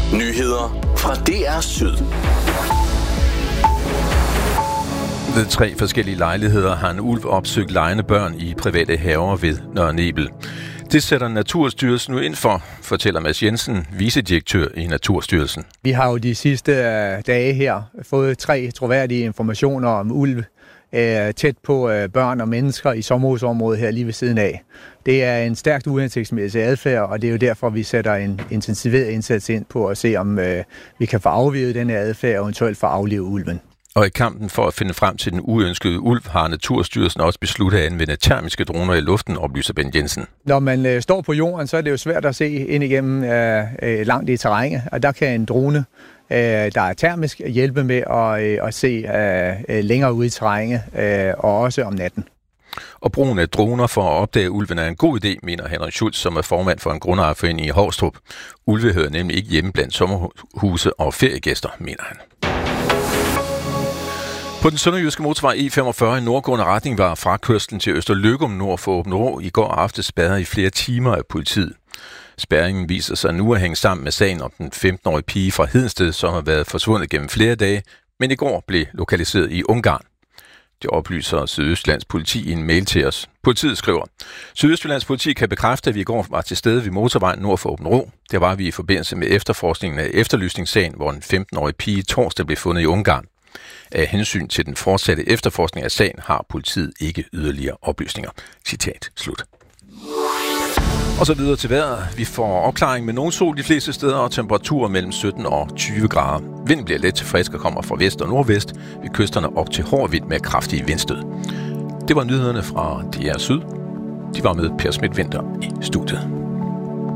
Nyheder fra DR Syd. Ved 3 forskellige lejligheder har en ulv opsøgt legende børn i private haver ved Nørre Nebel. Det sætter Naturstyrelsen nu ind for, fortæller Mads Jensen, vicedirektør i Naturstyrelsen. Vi har jo de sidste dage her fået 3 troværdige informationer om ulv tæt på børn og mennesker i sommerhusområdet her lige ved siden af. Det er en stærkt uhensigtsmæssig adfærd, og det er jo derfor, vi sætter en intensiveret indsats ind på at se, om vi kan få aflivet denne adfærd og eventuelt få aflivet ulven. Og i kampen for at finde frem til den uønskede ulv, har Naturstyrelsen også besluttet at anvende termiske droner i luften, oplyser Bent Jensen. Når man står på jorden, så er det jo svært at se ind igennem langt i terrænet, og der kan en drone, der er termisk, hjælpe med at se længere ude i terrænet, og også om natten. Og brugen af droner for at opdage ulven er en god idé, mener Henrik Schultz, som er formand for en grundejerforening i Hovstrup. Ulve hører nemlig ikke hjemme blandt sommerhuse og feriegæster, mener han. På den sønderjyske motorvej E45 i nordgående retning var frakørslen til Østerløgum nord for Aabenraa i går aftes spærret i flere timer af politiet. Spærringen viser sig nu at hænge sammen med sagen om den 15-årige pige fra Hedensted, som har været forsvundet gennem flere dage, men i går blev lokaliseret i Ungarn. Det oplyser Sydøstjyllands politi i en mail til os. Politiet skriver: Sydøstjyllands politi kan bekræfte, at vi i går var til stede ved motorvejen nord for Aabenraa. Det var vi i forbindelse med efterforskningen af efterlysningssagen, hvor en 15-årig pige torsdag blev fundet i Ungarn. Af hensyn til den fortsatte efterforskning af sagen har politiet ikke yderligere oplysninger. Citat slut. Og så videre til vejret. Vi får opklaring med nogen sol de fleste steder og temperaturer mellem 17 og 20 grader. Vinden bliver let til frisk og kommer fra vest og nordvest. Ved kysterne op til hård vind med kraftige vindstød. Det var nyhederne fra DR Syd. De var med Per Schmidt-Winther i studiet.